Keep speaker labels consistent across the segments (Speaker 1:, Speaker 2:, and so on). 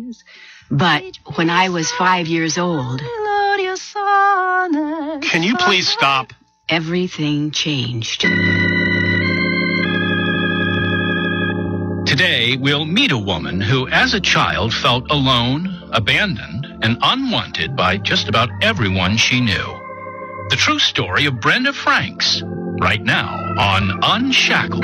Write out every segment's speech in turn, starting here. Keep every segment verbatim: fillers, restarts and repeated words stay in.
Speaker 1: But when I was five years old,
Speaker 2: Can you please stop?
Speaker 1: everything changed.
Speaker 3: Today, we'll meet a woman who, as a child, felt alone, abandoned, and unwanted by just about everyone she knew. The true story of Brenda Franks, right now on Unshackled.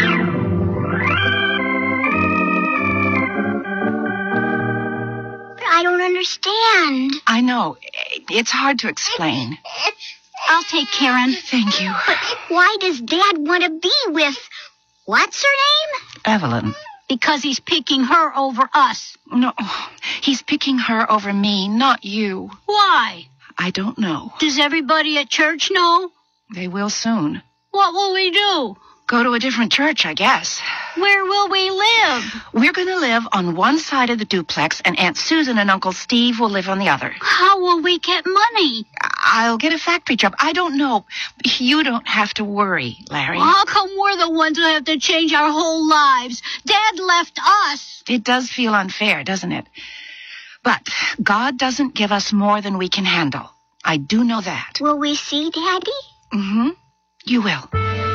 Speaker 4: I don't understand.
Speaker 5: I know. It's hard to explain.
Speaker 4: I'll take Karen.
Speaker 5: Thank you.
Speaker 4: But why does Dad want to be with... What's her name?
Speaker 5: Evelyn.
Speaker 4: Because he's picking her over us.
Speaker 5: No, he's picking her over me, not you.
Speaker 4: Why?
Speaker 5: I don't know.
Speaker 4: Does everybody at church know?
Speaker 5: They will soon.
Speaker 4: What will we do?
Speaker 5: Go to a different church, I guess.
Speaker 4: Where will we live?
Speaker 5: We're going to live on one side of the duplex, and Aunt Susan and Uncle Steve will live on the other.
Speaker 4: How will we get money?
Speaker 5: I'll get a factory job. I don't know. You don't have to worry, Larry.
Speaker 4: How come we're the ones who have to change our whole lives? Dad left us.
Speaker 5: It does feel unfair, doesn't it? But God doesn't give us more than we can handle. I do know that.
Speaker 4: Will we see Daddy?
Speaker 5: Mm-hmm. You will.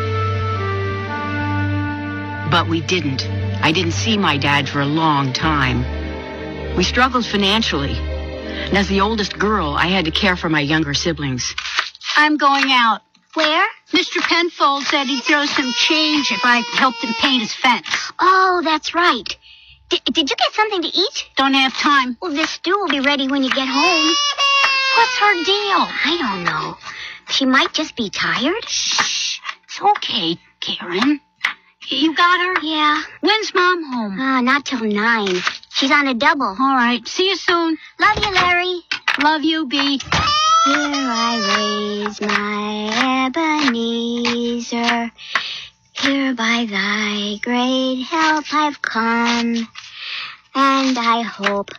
Speaker 1: But we didn't. I didn't see my dad for a long time. We struggled financially. And as the oldest girl, I had to care for my younger siblings.
Speaker 4: I'm going out. Where? Mister Penfold said he'd throw some change if I helped him paint his fence. Oh, that's right. D- did you get something to eat? Don't have time. Well, this stew will be ready when you get home. What's her deal? I don't know. She might just be tired. Shh. It's okay, Karen. You got her? Yeah. When's Mom home? Uh, not till nine. She's on a double. All right. See you soon. Love you, Larry. Love you, B. Here I raise my Ebenezer. Here by thy great help I've come. And I hope